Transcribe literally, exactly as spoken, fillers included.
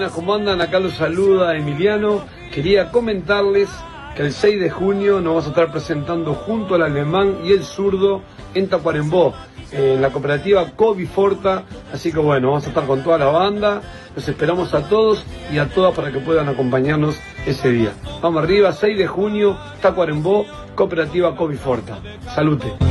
buenas, ¿cómo andan? Acá los saluda Emiliano. Quería comentarles que el seis de junio nos vamos a estar presentando junto al alemán y el zurdo en Tacuarembó, en la cooperativa Coviforta. Así que bueno, vamos a estar con toda la banda. Los esperamos a todos y a todas para que puedan acompañarnos ese día. Vamos arriba, seis de junio, Tacuarembó, cooperativa Coviforta. Salute.